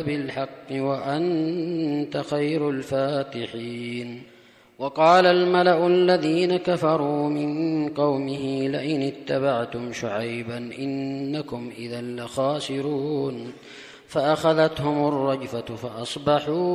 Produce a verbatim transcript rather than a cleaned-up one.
بالحق وأنت خير الفاتحين. وقال الملأ الذين كفروا من قومه لئن اتبعتم شعيبا إنكم إذا لخاسرون. فأخذتهم الرجفة فأصبحوا